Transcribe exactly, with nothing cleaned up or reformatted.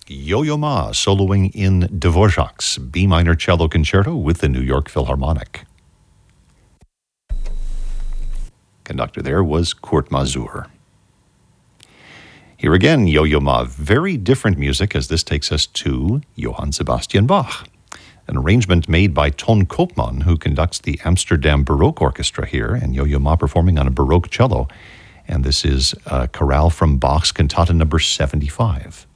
Yo-Yo Ma soloing in Dvorak's B minor cello concerto with the New York Philharmonic. Conductor there was Kurt Masur. Here again, Yo-Yo Ma, very different music as this takes us to Johann Sebastian Bach, an arrangement made by Ton Koopman, who conducts the Amsterdam Baroque Orchestra here, and Yo-Yo Ma performing on a Baroque cello. And this is a chorale from Bach's Cantata number seventy-five.